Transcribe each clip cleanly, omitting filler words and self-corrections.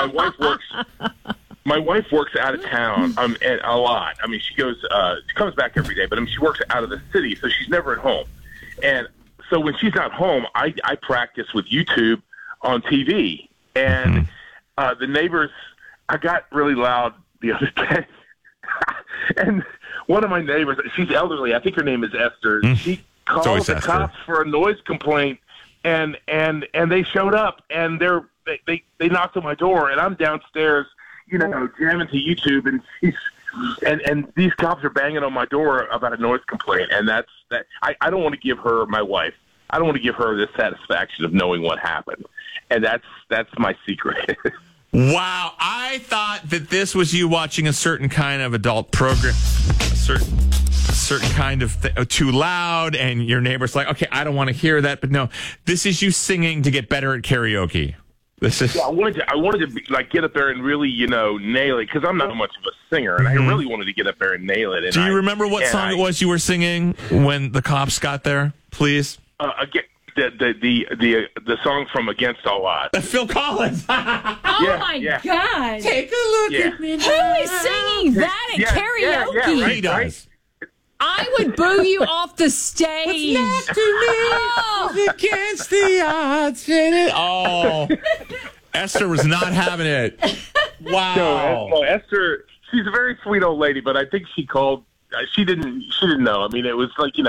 wife works. My wife works out of town and a lot. I mean, she comes back every day, but she works out of the city, so she's never at home. And so when she's not home, I practice with YouTube on TV. And the neighbors, I got really loud the other day. And one of my neighbors, she's elderly. I think her name is Esther. She called the cops for a noise complaint, and they showed up, and they knocked on my door, and I'm downstairs, jamming to YouTube, and these cops are banging on my door about a noise complaint, and I don't want to give her, my wife, I don't want to give her the satisfaction of knowing what happened, and that's my secret. Wow, I thought that this was you watching a certain kind of adult program, a certain kind of too loud, and your neighbor's like, okay, I don't want to hear that, but no, this is you singing to get better at karaoke. This is. Yeah, I wanted to get up there and really, nail it, because I'm not much of a singer, and I really wanted to get up there and nail it. And do you remember what song it was you were singing when the cops got there? Please. Again. The song from Against All Odds. Phil Collins. my God. Take a look at me now. Who is singing that at karaoke? Yeah, right, he does. I would boo you off the stage. What's next to me against the odds. Oh. Esther was not having it. Wow. No, Esther, she's a very sweet old lady, but I think she called, she didn't know. I mean, it was like,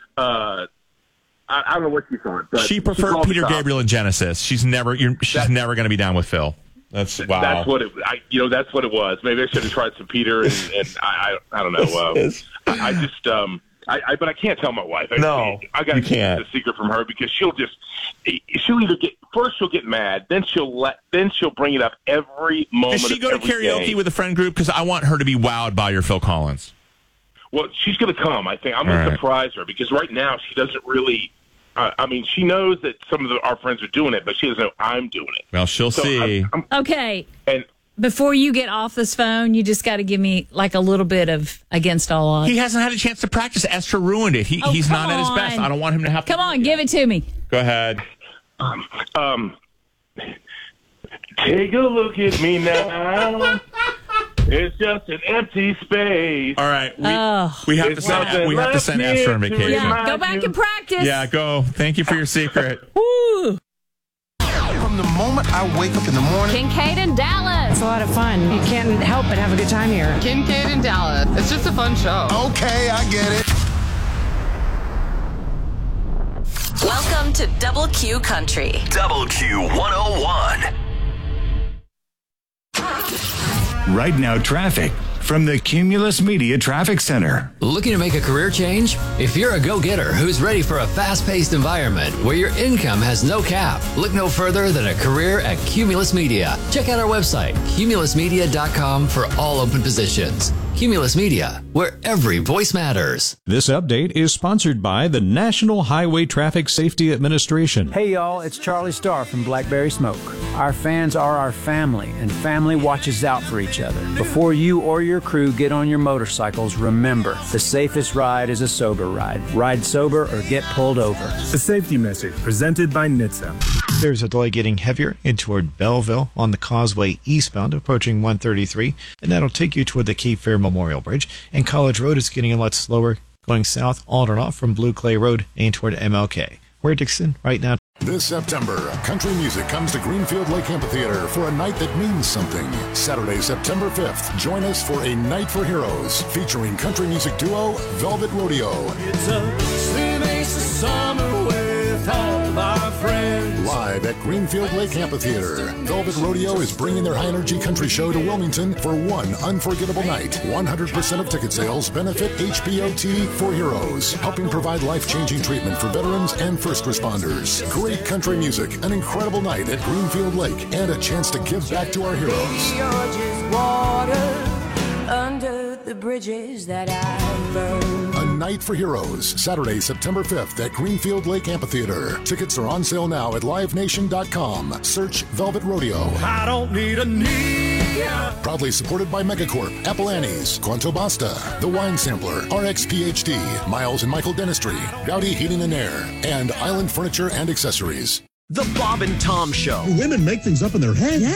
I don't know what she thought, but she preferred Peter Gabriel and Genesis. She's never going to be down with Phil. That's wow. That's what it. That's what it was. Maybe I should have tried some Peter, and I don't know. But I can't tell my wife. I got to keep the secret from her, because she'll either she'll get mad, then she'll bring it up every moment. Does she go to karaoke with a friend group? Because I want her to be wowed by your Phil Collins. Well, she's going to come. I think I'm going to surprise her, because right now she doesn't really. She knows that some of our friends are doing it, but she doesn't know I'm doing it. Well, she'll see. Okay. And before you get off this phone, you just got to give me a little bit of Against All Odds. He hasn't had a chance to practice. Esther ruined it. He's not at his best. I don't want him to have to. Come on, give it to me. Go ahead. Take a look at me now. It's just an empty space. All right, we have to send Esther on vacation. Yeah, go back and practice. Yeah, go. Thank you for your secret. Woo. From the moment I wake up in the morning. Kincaid in Dallas. It's a lot of fun. You can't help but have a good time here. Kincaid in Dallas. It's just a fun show. Okay, I get it. Welcome to Double Q Country. Double Q 101. Right now, traffic from the Cumulus Media Traffic Center. Looking to make a career change? If you're a go-getter who's ready for a fast-paced environment where your income has no cap, look no further than a career at Cumulus Media. Check out our website, cumulusmedia.com, for all open positions. Cumulus Media, where every voice matters. This update is sponsored by the National Highway Traffic Safety Administration. Hey y'all, it's Charlie Starr from Blackberry Smoke. Our fans are our family, and family watches out for each other. Before you or your crew get on your motorcycles, remember, the safest ride is a sober ride. Ride sober or get pulled over. A safety message presented by NHTSA. There's a delay getting heavier in toward Belleville on the Causeway eastbound, approaching 133, and that'll take you toward the Cape Fear Memorial Bridge. And College Road is getting a lot slower, going south on and off from Blue Clay Road and toward MLK. We're Dixon right now. This September, country music comes to Greenfield Lake Amphitheater for a night that means something. Saturday, September 5th, join us for A Night for Heroes, featuring country music duo Velvet Rodeo. It's a sweet summer with all our friends. Live at Greenfield Lake Amphitheater, Velvet Rodeo is bringing their high-energy country show to Wilmington for one unforgettable night. 100% of ticket sales benefit HPOT for Heroes, helping provide life-changing treatment for veterans and first responders. Great country music, an incredible night at Greenfield Lake, and a chance to give back to our heroes. George's water under the bridges that I burned. A Night for Heroes, Saturday, September 5th at Greenfield Lake Amphitheater. Tickets are on sale now at livenation.com. Search Velvet Rodeo. I don't need a knee. Proudly supported by Megacorp, Apple Annie's, Quanto Basta, The Wine Sampler, RX PhD, Miles and Michael Dentistry, Gowdy Heating and Air, and Island Furniture and Accessories. The Bob and Tom Show. Women make things up in their head. Yeah.